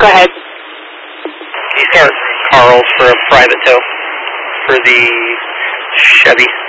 Go ahead. Can you start Carl for a private tow for the Chevy?